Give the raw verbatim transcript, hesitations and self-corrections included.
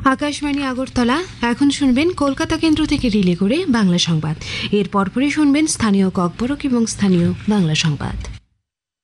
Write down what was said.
আকাশবাণী আগরতলা। এখন শুনবেন কলকাতা কেন্দ্র থেকে রিলে করে বাংলা সংবাদ। এর পরপরই শুনবেন স্থানীয় ককবরক এবং স্থানীয় বাংলা সংবাদ।